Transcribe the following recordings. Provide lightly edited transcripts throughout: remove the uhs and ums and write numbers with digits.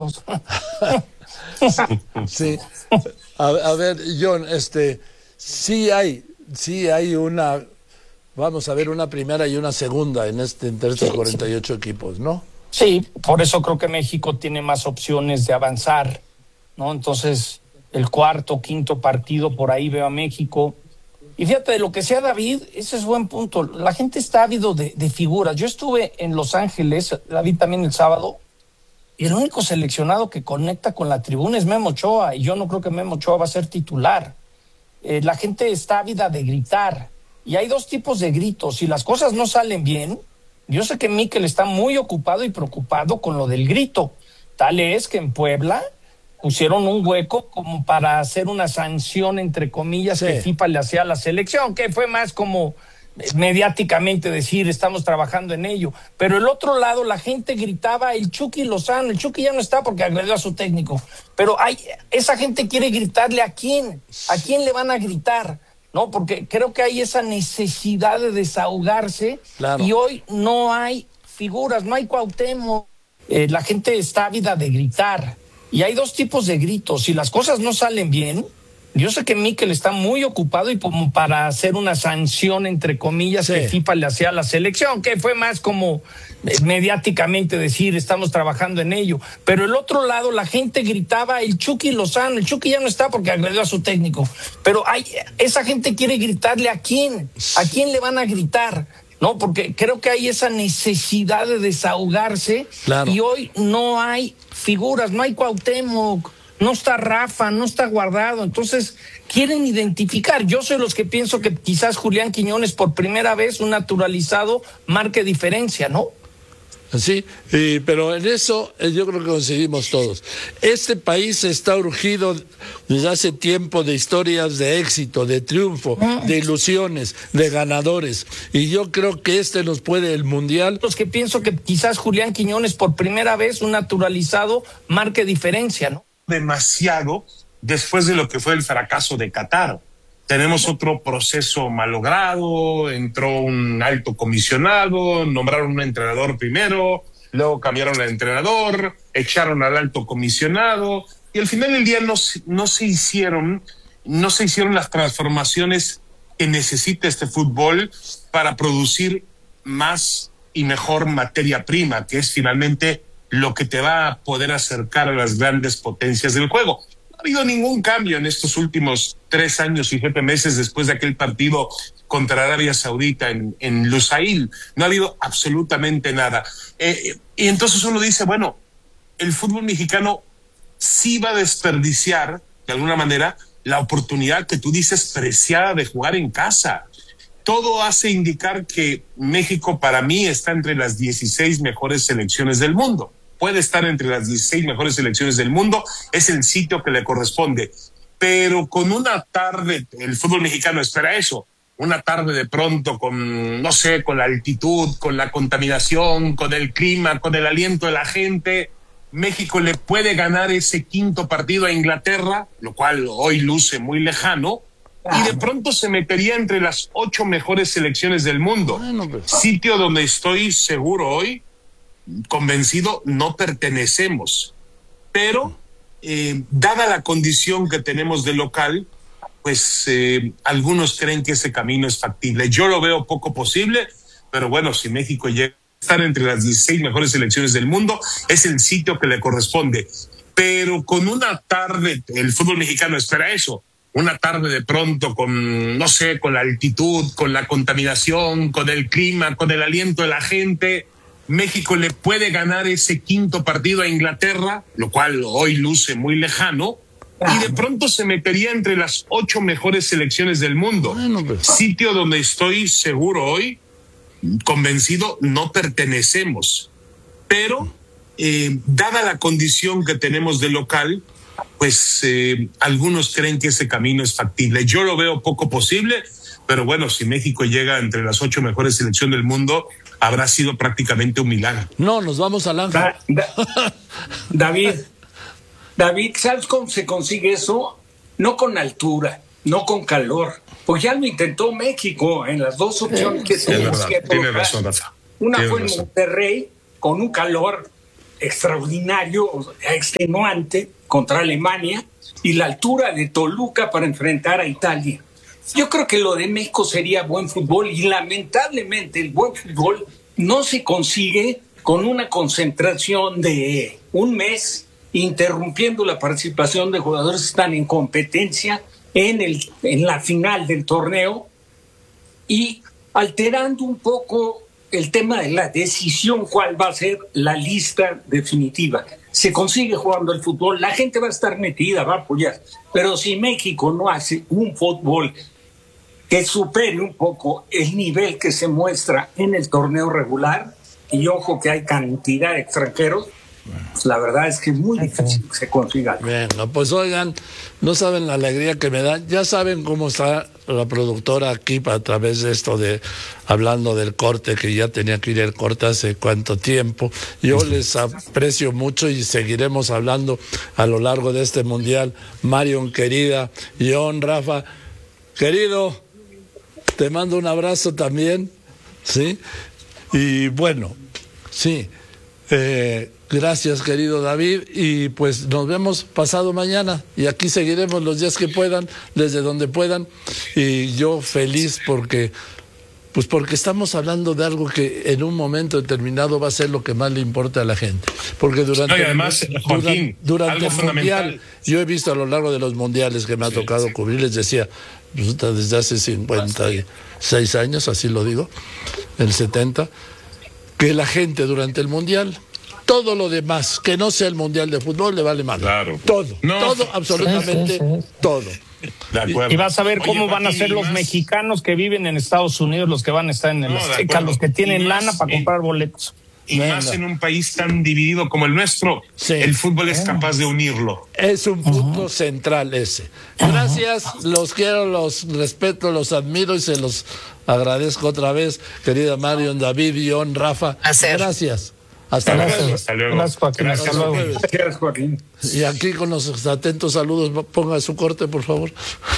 mexicanos. Sí. A ver, John, sí hay una, vamos a ver, una primera y una segunda entre estos 48 equipos, ¿no? Sí, por eso creo que México tiene más opciones de avanzar, ¿no? Entonces, el cuarto, quinto partido, por ahí veo a México. Y fíjate, de lo que sea David, ese es buen punto. La gente está ávido de figuras. Yo estuve en Los Ángeles, David, también el sábado, y el único seleccionado que conecta con la tribuna es Memo Ochoa, y yo no creo que Memo Ochoa va a ser titular. La gente está ávida de gritar, y hay dos tipos de gritos. Si las cosas no salen bien, yo sé que Mikel está muy ocupado y preocupado con lo del grito. Tal es que en Puebla pusieron un hueco como para hacer una sanción, entre comillas, que FIFA le hacía a la selección, que fue más como mediáticamente decir, estamos trabajando en ello. Pero el otro lado, la gente gritaba, el Chucky Lozano, el Chucky ya no está porque agredió a su técnico. Pero esa gente quiere gritarle ¿a quién? ¿A quién le van a gritar? ¿No? Porque creo que hay esa necesidad de desahogarse, claro. Y hoy no hay figuras, no hay Cuauhtémoc. La gente está ávida de gritar, y hay dos tipos de gritos. Si las cosas no salen bien, yo sé que Mikel está muy ocupado y como para hacer una sanción, entre comillas, que FIFA le hacía a la selección, que fue más como mediáticamente decir, estamos trabajando en ello. Pero el otro lado, la gente gritaba, el Chucky Lozano, el Chucky ya no está porque agredió a su técnico. Pero esa gente quiere gritarle ¿a quién? ¿A quién le van a gritar? No, porque creo que hay esa necesidad de desahogarse, claro. Y hoy no hay figuras, no hay Cuauhtémoc, no está Rafa, no está Guardado. Entonces quieren identificar. Yo soy los que pienso que quizás Julián Quiñones por primera vez, un naturalizado, marque diferencia, ¿no? Sí, pero en eso yo creo que coincidimos todos. Este país está urgido desde hace tiempo de historias de éxito, de triunfo, de ilusiones, de ganadores. Y yo creo que nos puede el Mundial. Los que pienso que quizás Julián Quiñones por primera vez, un naturalizado, marque diferencia, ¿no? Demasiado después de lo que fue el fracaso de Qatar. Tenemos otro proceso malogrado, entró un alto comisionado, nombraron un entrenador primero, luego cambiaron al entrenador, echaron al alto comisionado, y al final del día no se hicieron las transformaciones que necesita este fútbol para producir más y mejor materia prima, que es finalmente lo que te va a poder acercar a las grandes potencias del juego. No ha habido ningún cambio en estos últimos 3 años y 7 meses después de aquel partido contra Arabia Saudita en Lusail. No ha habido absolutamente nada. Y entonces uno dice, bueno, el fútbol mexicano sí va a desperdiciar, de alguna manera, la oportunidad que tú dices preciada de jugar en casa. Todo hace indicar que México, para mí, está entre las 16 mejores selecciones del mundo. Puede estar entre las 16 mejores selecciones del mundo, es el sitio que le corresponde. Pero con una tarde, el fútbol mexicano espera eso, una tarde de pronto con, no sé, con la altitud, con la contaminación, con el clima, con el aliento de la gente, México le puede ganar ese quinto partido a Inglaterra, lo cual hoy luce muy lejano, y de pronto se metería entre las 8 mejores selecciones del mundo. Sitio donde estoy seguro hoy, convencido, no pertenecemos. Pero, dada la condición que tenemos de local, pues algunos creen que ese camino es factible. Yo lo veo poco posible, pero bueno, si México llega a estar entre las 16 mejores selecciones del mundo, es el sitio que le corresponde. Pero con una tarde, el fútbol mexicano espera eso, una tarde de pronto con, no sé, con la altitud, con la contaminación, con el clima, con el aliento de la gente, México le puede ganar ese quinto partido a Inglaterra, lo cual hoy luce muy lejano, y de pronto se metería entre las 8 mejores selecciones del mundo. Sitio donde estoy seguro hoy, convencido, no pertenecemos. Pero, dada la condición que tenemos de local, pues algunos creen que ese camino es factible. Yo lo veo poco posible, pero bueno, si México llega entre las 8 mejores selecciones del mundo, habrá sido prácticamente un milagro. No, nos vamos al Ángel. David, ¿sabes cómo se consigue eso? No con altura, no con calor. Pues ya lo intentó México en las dos opciones que se tiene razón, Rafa. Una fue en Monterrey, con un calor extraordinario, extenuante contra Alemania y la altura de Toluca para enfrentar a Italia. Yo creo que lo de México sería buen fútbol y lamentablemente el buen fútbol no se consigue con una concentración de un mes interrumpiendo la participación de jugadores que están en competencia en la final del torneo y alterando un poco el tema de la decisión cuál va a ser la lista definitiva. Se consigue jugando el fútbol, la gente va a estar metida, va a apoyar, pero si México no hace un fútbol que supere un poco el nivel que se muestra en el torneo regular, y ojo que hay cantidad de extranjeros, pues la verdad es que es muy difícil que se consiga. Bueno, pues oigan, no saben la alegría que me dan, ya saben cómo está la productora aquí a través de esto de hablando del corte, que ya tenía que ir el corte hace cuánto tiempo. Yo les aprecio mucho y seguiremos hablando a lo largo de este mundial. Marion, querida, John, Rafa, querido, te mando un abrazo también, ¿sí? Y bueno, sí, gracias, querido David, y pues nos vemos pasado mañana, y aquí seguiremos los días que puedan, desde donde puedan, y yo feliz porque estamos hablando de algo que en un momento determinado va a ser lo que más le importa a la gente, porque durante Joaquín, durante algo el mundial, fundamental. yo he visto a lo largo de los mundiales que me ha tocado cubrir, les decía, desde hace 56 años, así lo digo, el 70, que la gente durante el mundial, todo lo demás que no sea el mundial de fútbol le vale mal. Claro. Todo, absolutamente todo. De acuerdo. Y vas a ver Oye, cómo van a Joaquín, ser y los más- mexicanos que viven en Estados Unidos, los que van a estar en el No, de Azteca, acuerdo. los que tienen Y más lana para comprar boletos. Y más en un país tan dividido como el nuestro, Sí. el fútbol es capaz de unirlo. Es un punto central ese. Gracias, los quiero, los respeto, los admiro y se los agradezco otra vez, querida Marion, David, John, Rafa. Gracias. Hasta luego. Hasta luego. Gracias, Joaquín. Gracias. Hasta luego. Gracias, Joaquín. Y aquí con los atentos saludos, ponga su corte, por favor.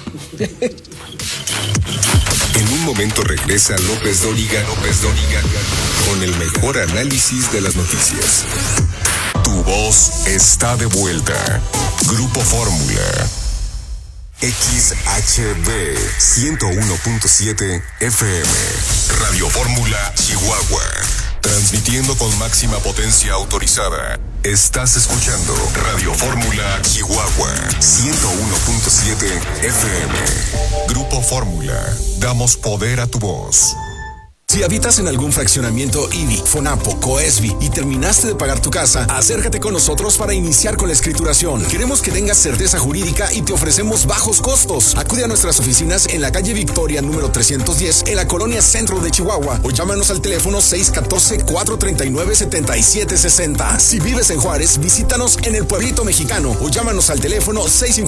En un momento regresa López Dóriga con el mejor análisis de las noticias. Tu voz está de vuelta. Grupo Fórmula. XHB 101.7 FM. Radio Fórmula Chihuahua. Transmitiendo con máxima potencia autorizada. Estás escuchando Radio Fórmula Chihuahua 101.7 FM. Grupo Fórmula. Damos poder a tu voz. Si habitas en algún fraccionamiento IBI, Fonapo, Coesbi y terminaste de pagar tu casa, acércate con nosotros para iniciar con la escrituración. Queremos que tengas certeza jurídica y te ofrecemos bajos costos. Acude a nuestras oficinas en la calle Victoria número 310 en la colonia Centro de Chihuahua o llámanos al teléfono 614-439-7760. Si vives en Juárez, visítanos en el Pueblito Mexicano o llámanos al teléfono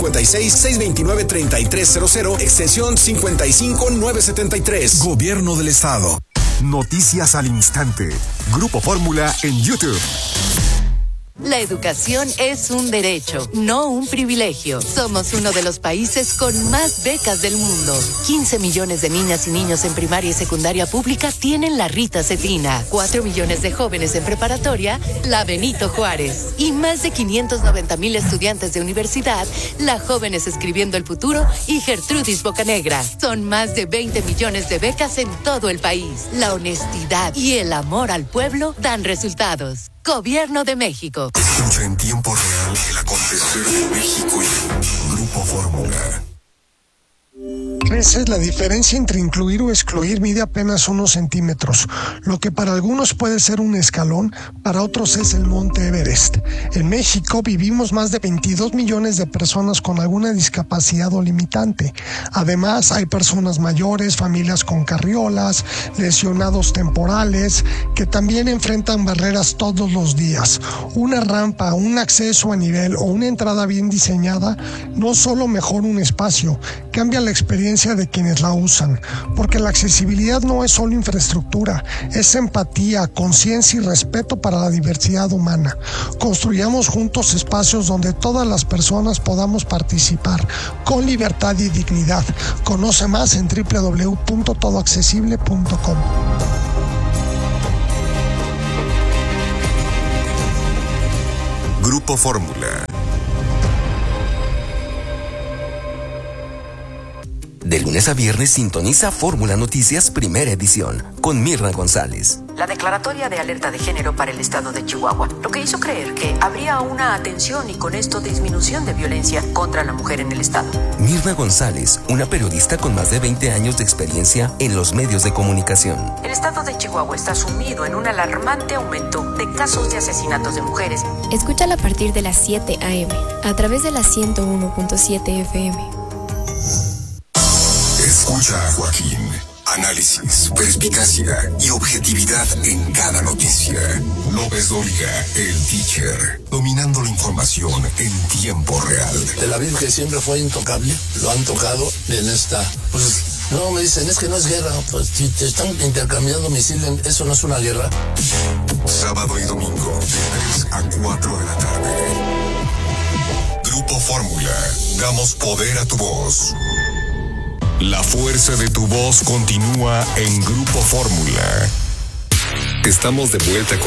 656-629-3300 extensión 55973. Gobierno del Estado. Noticias al instante. Grupo Fórmula en YouTube. La educación es un derecho, no un privilegio. Somos uno de los países con más becas del mundo. 15 millones de niñas y niños en primaria y secundaria pública tienen la Rita Cetina. 4 millones de jóvenes en preparatoria, la Benito Juárez. Y más de 590,000 estudiantes de universidad, la Jóvenes Escribiendo el Futuro y Gertrudis Bocanegra. Son más de 20 millones de becas en todo el país. La honestidad y el amor al pueblo dan resultados. Gobierno de México. Escucha en tiempo real el acontecer de México y Grupo Fórmula. Esa es la diferencia entre incluir o excluir. Mide apenas unos centímetros. Lo que para algunos puede ser un escalón, para otros es el Monte Everest. En México vivimos más de 22 millones de personas con alguna discapacidad o limitante. Además, hay personas mayores, familias con carriolas, lesionados temporales, que también enfrentan barreras todos los días. Una rampa, un acceso a nivel o una entrada bien diseñada no solo mejora un espacio, cambia la experiencia de quienes la usan, porque la accesibilidad no es solo infraestructura, es empatía, conciencia y respeto para la diversidad humana. Construyamos juntos espacios donde todas las personas podamos participar con libertad y dignidad. Conoce más en www.todoaccesible.com. Grupo Fórmula. De lunes a viernes sintoniza Fórmula Noticias Primera Edición con Mirna González. La declaratoria de alerta de género para el estado de Chihuahua, lo que hizo creer que habría una atención y con esto disminución de violencia contra la mujer en el estado. Mirna González, una periodista con más de 20 años de experiencia en los medios de comunicación. El estado de Chihuahua está sumido en un alarmante aumento de casos de asesinatos de mujeres. Escúchala a partir de las 7 a.m. a través de la 101.7 FM. Escucha a Joaquín. Análisis, perspicacia y objetividad en cada noticia. López Dóriga, el teacher, dominando la información en tiempo real. Tel Aviv, que siempre fue intocable, lo han tocado en esta... Pues no, me dicen, es que no es guerra. Pues si te están intercambiando misiles, eso no es una guerra. Sábado y domingo, de 3 a 4 de la tarde. Grupo Fórmula, damos poder a tu voz. La fuerza de tu voz continúa en Grupo Fórmula. Estamos de vuelta con